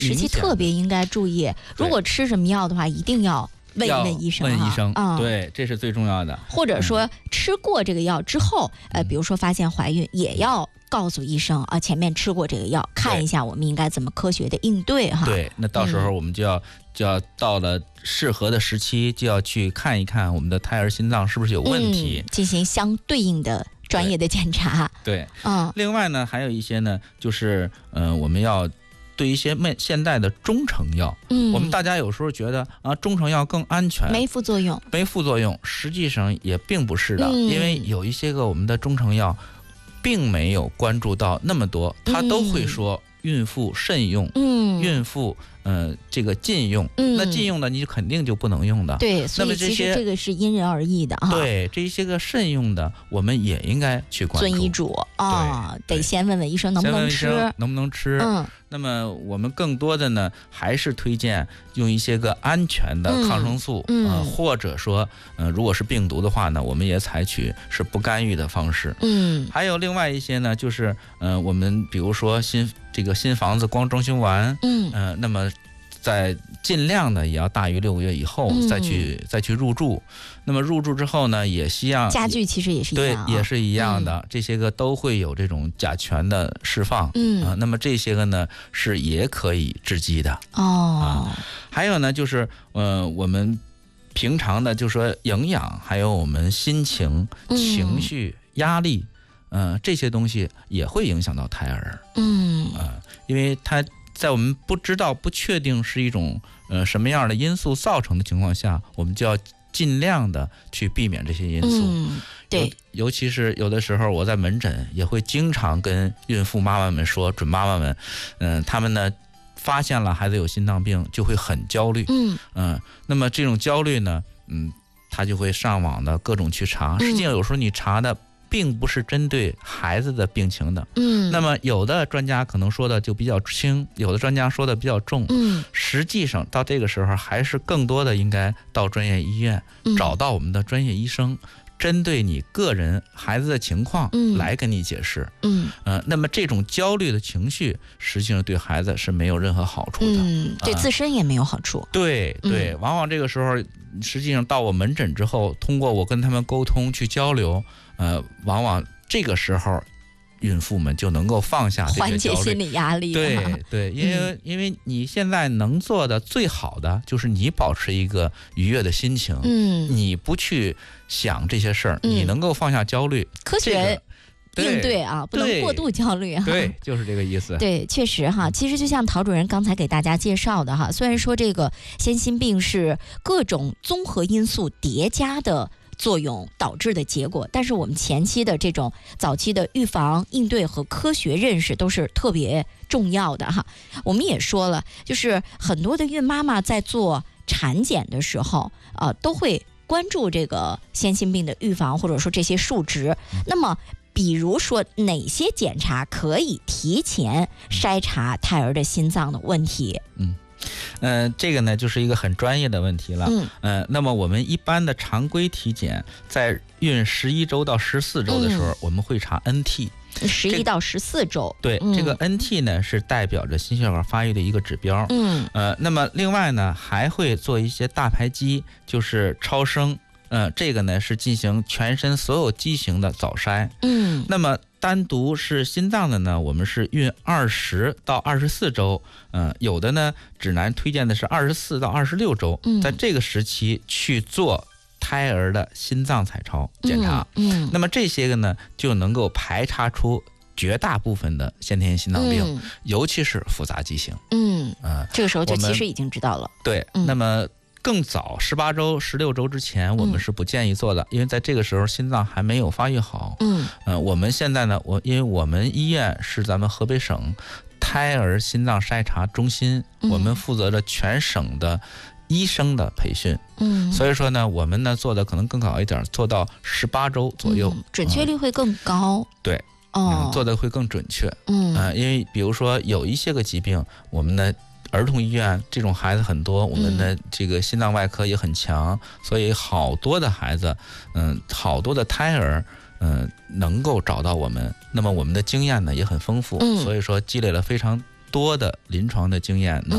时期特别应该注意。如果吃什么药的话，一定要问一问医生， 问医生，对，这是最重要的。 或者说吃过这个药之后，比如说发现怀孕，也要告诉医生啊，前面吃过这个药，看一下我们应该怎么科学的应对哈。 对，那到时候我们就要到了适合的时期，就要去看一看我们的胎儿心脏是不是有问题， 进行相对应的专业的检查。 对，另外呢，还有一些呢，就是我们要对一些现代的中成药，我们大家有时候觉得啊，中成药更安全， 没副作用， 实际上也并不是的，因为有一些个我们的中成药并没有关注到那么多，他都会说孕妇慎用，孕妇这个禁用，那禁用的你肯定就不能用的。 对，所以其实这个是因人而异的哈。 对，这些个慎用的，我们也应该去关注。 遵医嘱啊，得先问问医生能不能吃，那么我们更多的呢，还是推荐用一些个安全的抗生素，或者说，如果是病毒的话呢，我们也采取是不干预的方式。还有另外一些呢，就是我们比如说新房子光装修完，那么在尽量的也要大于6个月以后再去入住。那么入住之后呢，也希望家具其实也是一样， 对，也是一样的，这些个都会有这种甲醛的释放，那么这些个呢是也可以制剂的还有呢就是我们平常的就是说营养，还有我们心情、情绪、压力，这些东西也会影响到胎儿，因为它在我们不知道、不确定是一种什么样的因素造成的情况下，我们就要尽量的去避免这些因素。 对， 尤其是有的时候我在门诊也会经常跟孕妇妈妈们说，准妈妈们，她们呢发现了孩子有心脏病就会很焦虑，那么这种焦虑呢，她就会上网的各种去查，实际上有时候你查的并不是针对孩子的病情的，那么有的专家可能说的就比较轻，有的专家说的比较重，实际上到这个时候还是更多的应该到专业医院，找到我们的专业医生，针对你个人孩子的情况来跟你解释，那么这种焦虑的情绪实际上对孩子是没有任何好处的， 对自身也没有好处。 对，往往这个时候实际上到我门诊之后，通过我跟他们沟通去交流，往往这个时候孕妇们就能够放下这些焦虑， 缓解心理压力。 对，因为你现在能做的最好的就是你保持一个愉悦的心情，你不去想这些事儿，你能够放下焦虑， 科学应对啊，不能过度焦虑哈。 对，就是这个意思。 对，确实哈，其实就像陶主任刚才给大家介绍的哈，虽然说这个先心病是各种综合因素叠加的作用导致的结果，但是我们前期的这种早期的预防、应对和科学认识都是特别重要的哈。我们也说了，就是很多的孕妈妈在做产检的时候，都会关注这个先心病的预防，或者说这些数值。那么比如说哪些检查可以提前筛查胎儿的心脏的问题？ 这个呢就是一个很专业的问题了。那么我们一般的常规体检，在孕11周到14周的时候，我们会查 NT。11 到14周， 对，这个 NT 呢是代表着心血管发育的一个指标。那么另外呢还会做一些大排畸，就是超声。这个呢是进行全身所有畸形的早筛。那么单独是心脏的呢，我们是孕20到24周，有的呢指南推荐的是24到26周，在这个时期去做胎儿的心脏彩超检查。那么这些个呢就能够排查出绝大部分的先天心脏病，尤其是复杂畸形。 这个时候就其实已经知道了。 对，那么更早18周、16周之前，我们是不建议做的，因为在这个时候心脏还没有发育好。我们现在呢，因为我们医院是咱们河北省胎儿心脏筛查中心，我们负责着全省的医生的培训。所以说呢，我们呢做的可能更好一点，做到18周左右， 准确率会更高。 对，做的会更准确。因为比如说有一些个疾病，我们的儿童医院这种孩子很多，我们的这个心脏外科也很强，所以好多的孩子，好多的胎儿，能够找到我们。那么我们的经验呢也很丰富，所以说积累了非常多的临床的经验，能